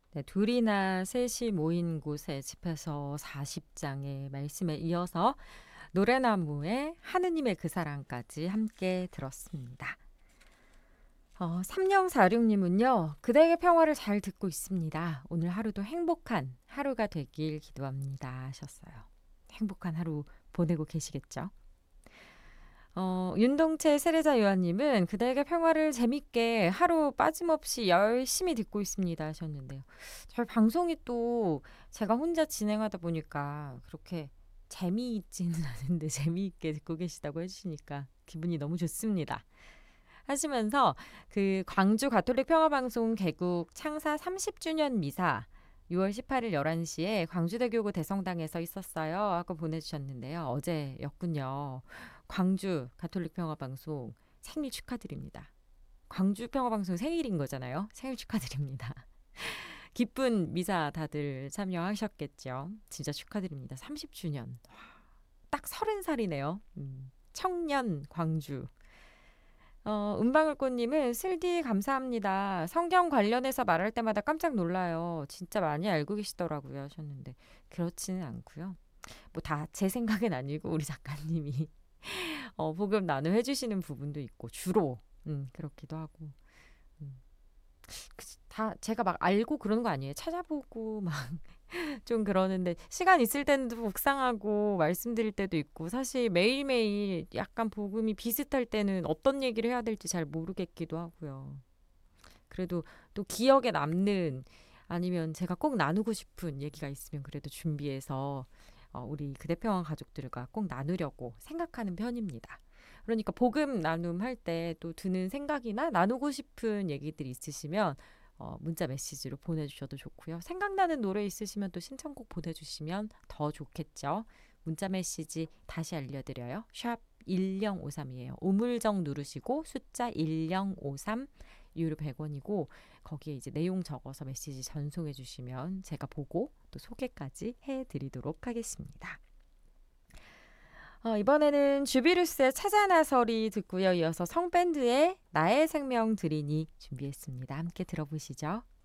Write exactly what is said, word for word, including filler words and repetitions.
네, 둘이나 셋이 모인 곳에 집에서 사십 장의 말씀에 이어서 노래나무의 하느님의 그 사랑까지 함께 들었습니다. 어, 삼영사육님은요. 그대의 평화를 잘 듣고 있습니다. 오늘 하루도 행복한 하루가 되길 기도합니다 하셨어요. 행복한 하루 보내고 계시겠죠? 어, 윤동채 세례자 요한님은 그대에게 평화를 재밌게 하루 빠짐없이 열심히 듣고 있습니다 하셨는데요. 저희 방송이 또 제가 혼자 진행하다 보니까 그렇게 재미있지는 않은데 재미있게 듣고 계시다고 해주시니까 기분이 너무 좋습니다. 하시면서 그 광주 가톨릭 평화방송 개국 창사 삼십 주년 미사 유월 십팔일 열한 시에 광주대교구 대성당에서 있었어요 하고 보내주셨는데요. 어제였군요. 광주 가톨릭 평화방송 생일 축하드립니다. 광주 평화방송 생일인 거잖아요. 생일 축하드립니다. 기쁜 미사 다들 참여하셨겠죠. 진짜 축하드립니다. 삼십 주년. 딱 서른 살이네요. 음, 청년 광주. 어, 은방울꽃님은 슬디 감사합니다. 성경 관련해서 말할 때마다 깜짝 놀라요. 진짜 많이 알고 계시더라고요 하셨는데 그렇지는 않고요. 뭐 다 제 생각은 아니고 우리 작가님이 어, 복음 나눔 해주시는 부분도 있고 주로 음, 그렇기도 하고 음. 그, 다 제가 막 알고 그러는 거 아니에요. 찾아보고 막 좀 그러는데 시간 있을 때는 또 묵상하고 말씀드릴 때도 있고 사실 매일매일 약간 복음이 비슷할 때는 어떤 얘기를 해야 될지 잘 모르겠기도 하고요. 그래도 또 기억에 남는 아니면 제가 꼭 나누고 싶은 얘기가 있으면 그래도 준비해서 어, 우리 그대평화 가족들과 꼭 나누려고 생각하는 편입니다. 그러니까 복음 나눔 할 때 또 드는 생각이나 나누고 싶은 얘기들이 있으시면 어, 문자 메시지로 보내주셔도 좋고요. 생각나는 노래 있으시면 또 신청곡 보내주시면 더 좋겠죠. 문자 메시지 다시 알려드려요. 샵 일영오삼이에요. 우물정 누르시고 숫자 일영오삼 유료 백 원이고 거기에 이제 내용 적어서 메시지 전송해 주시면 제가 보고 또 소개까지 해드리도록 하겠습니다. 어, 이번에는 주비루스의 찾아나서리 듣고요. 이어서 성밴드의 나의 생명 드리니 준비했습니다. 함께 들어보시죠.